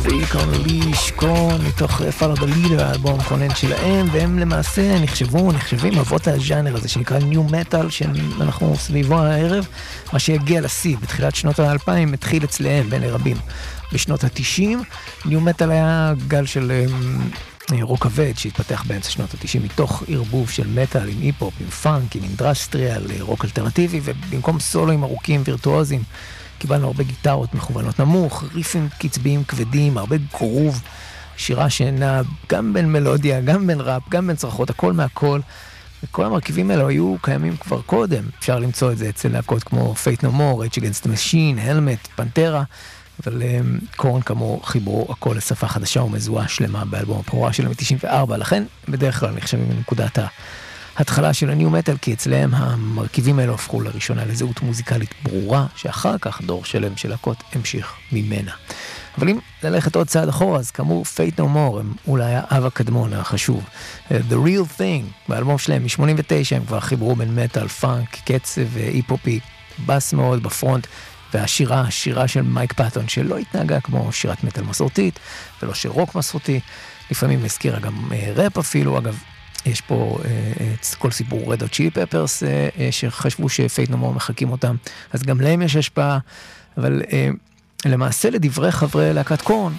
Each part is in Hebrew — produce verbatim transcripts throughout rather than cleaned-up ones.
Freak on a Leash, קורן, מתוך Follow the Leader, האלבום קונן שלהם, והם למעשה נחשבו, נחשבים אבות הז'אנר הזה שנקרא New Metal, שאנחנו סביבו הערב, מה שהגיע לשיא בתחילת שנות האלפיים, התחיל אצלהם בין רבים. בשנות ה-תשעים, New Metal היה גל של רוק כבד שהתפתח באמצע שנות ה-תשעים, מתוך ערבוב של מטל עם היפ-הופ, עם פאנק, עם אינדסטריאל, רוק אלטרנטיבי, ובמקום סולוים ארוכים וירטואוזים, קיבלנו הרבה גיטרות מכוונות נמוך, ריפים קצביים כבדים, הרבה גרוב, שירה שאינה גם בין מלודיה, גם בין ראפ, גם בין צרחות, הכל מהכל. וכל המרכיבים האלו היו קיימים כבר קודם. אפשר למצוא את זה אצל להקות כמו Fate No More, Rage Against the Machine, Helmet, פנטרה, אבל קורן כמו חיברו הכל לשפה חדשה ומזוהה שלמה באלבום הפרורה שלהם מ-תשעים וארבע, לכן בדרך כלל נחשבים מנקודת ההתחלה של הניו מטל, כי אצלהם המרכיבים האלו הפכו לראשונה לזהות מוזיקלית ברורה, שאחר כך דור שלם של להקות המשיך ממנה. אבל אם ללכת עוד צעד אחורה, אז כאמור Fate No More הם אולי האב הקדמון החשוב. The Real Thing, באלבום שלהם מ-שמונים ותשע, הם כבר חיברו בין מטל, פאנק, קצב, היפ-הופי, בס מאוד בפרונט, והשירה, השירה של מייק פאטון, שלא התנהגה כמו שירת מטל מסורתית, ולא של רוק מסורתי, לפעמים הזכירה גם ראפ אפילו. אגב, יש פה את כל סיפור Red Hot Chili Peppers, שחשבו ש-Fate No More מחכים אותם, אז גם להם יש השפעה, אבל למעשה לדברי חברי להקת קורן,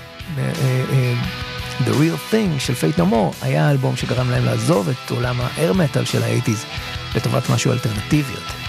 The Real Thing של Fate No More היה האלבום שגרם להם לעזוב את עולם האר מטל של ה-שמונים לטובת משהו אלטרנטיביות.